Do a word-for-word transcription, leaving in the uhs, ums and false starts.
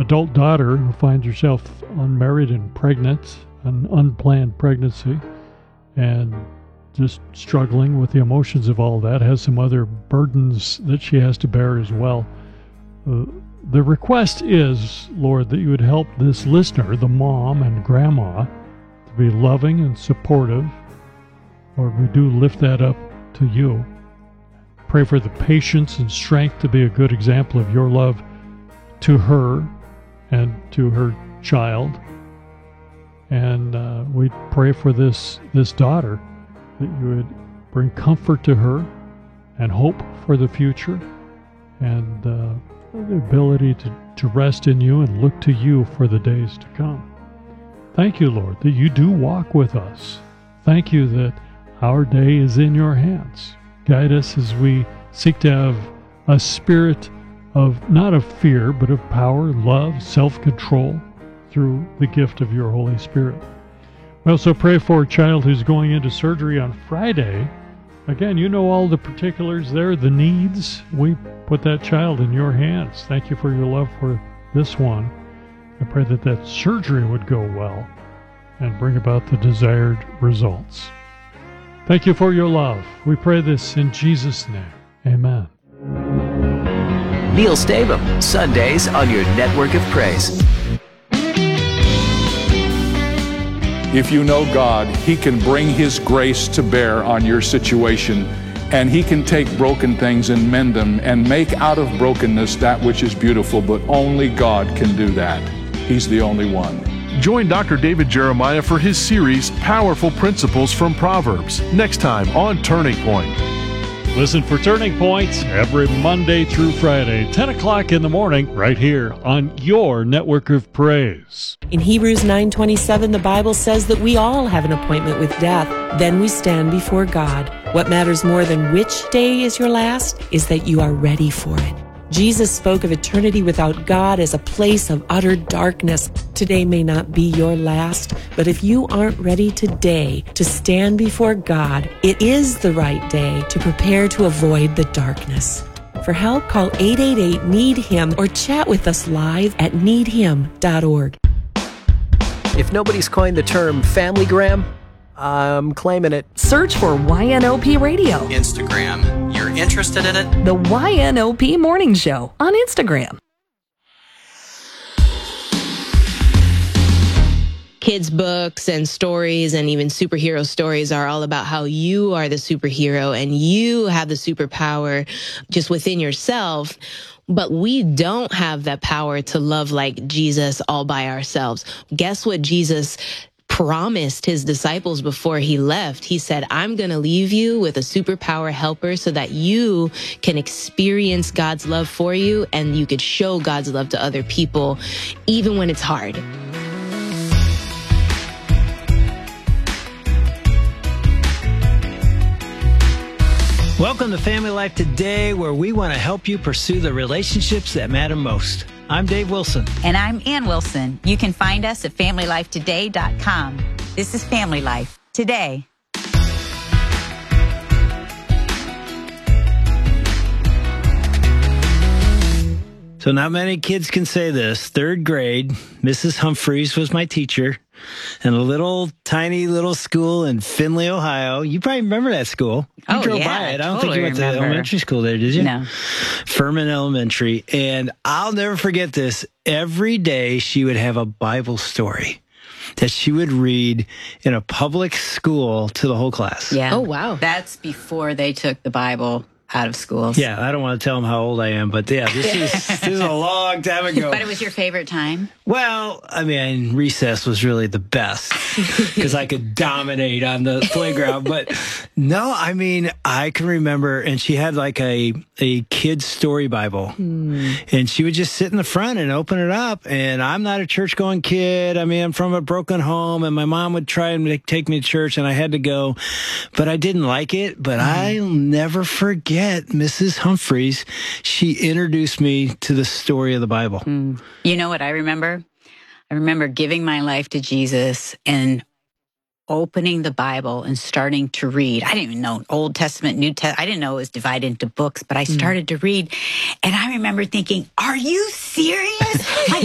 adult daughter who finds herself unmarried and pregnant, an unplanned pregnancy, and just struggling with the emotions of all that, has some other burdens that she has to bear as well. Uh, the request is, Lord, that you would help this listener, the mom and grandma, to be loving and supportive. Lord, we do lift that up to you. Pray for the patience and strength to be a good example of your love to her and to her child. And uh, we pray for this, this daughter, that you would bring comfort to her and hope for the future, and uh, the ability to, to rest in you and look to you for the days to come. Thank you, Lord, that you do walk with us. Thank you that our day is in your hands. Guide us as we seek to have a spirit of, not of fear, but of power, love, self-control through the gift of your Holy Spirit. We also pray for a child who's going into surgery on Friday. Again, you know all the particulars there, the needs. We put that child in your hands. Thank you for your love for this one. I pray that that surgery would go well and bring about the desired results. Thank you for your love. We pray this in Jesus' name. Amen. Neil Stavum, Sundays on your network of praise. If you know God, He can bring His grace to bear on your situation, and He can take broken things and mend them and make out of brokenness that which is beautiful, but only God can do that. He's the only one. Join Doctor David Jeremiah for his series, Powerful Principles from Proverbs, next time on Turning Point. Listen for Turning Points every Monday through Friday, ten o'clock in the morning, right here on your network of praise. In Hebrews nine twenty-seven, the Bible says that we all have an appointment with death. Then we stand before God. What matters more than which day is your last is that you are ready for it. Jesus spoke of eternity without God as a place of utter darkness. Today may not be your last, but if you aren't ready today to stand before God, it is the right day to prepare to avoid the darkness. For help, call eight eight eight, need him or chat with us live at need him dot org. If nobody's coined the term familygram, I'm claiming it. Search for Y N O P Radio. Instagram. You're interested in it? The Y N O P Morning Show on Instagram. Kids' books and stories and even superhero stories are all about how you are the superhero and you have the superpower just within yourself. But we don't have that power to love like Jesus all by ourselves. Guess what Jesus promised his disciples before he left? He said, I'm going to leave you with a superpower helper so that you can experience God's love for you and you could show God's love to other people, even when it's hard. Welcome to Family Life Today, where we want to help you pursue the relationships that matter most. I'm Dave Wilson. And I'm Ann Wilson. You can find us at family life today dot com. This is Family Life Today. So not many kids can say this. Third grade, Missus Humphreys was my teacher in a little tiny little school in Findlay, Ohio. You probably remember that school. You oh, drove yeah, by it. I don't totally think you went remember. to elementary school there, did you? No. Furman Elementary. And I'll never forget this. Every day she would have a Bible story that she would read in a public school to the whole class. Yeah. Oh, wow. That's before they took the Bible out of schools. Yeah, I don't want to tell them how old I am, but yeah, this is this is a long time ago. But it was your favorite time? Well, I mean, recess was really the best because I could dominate on the playground. But no, I mean, I can remember, and she had like a a kid's story Bible, hmm. and she would just sit in the front and open it up. And I'm not a church going kid. I mean, I'm from a broken home, and my mom would try and make, take me to church, and I had to go, but I didn't like it. But hmm. I'll never forget Missus Humphreys. She introduced me to the story of the Bible. Hmm. You know what I remember? I remember giving my life to Jesus and opening the Bible and starting to read. I didn't even know Old Testament, New Testament. I didn't know it was divided into books, but I started mm. to read. And I remember thinking, are you serious? My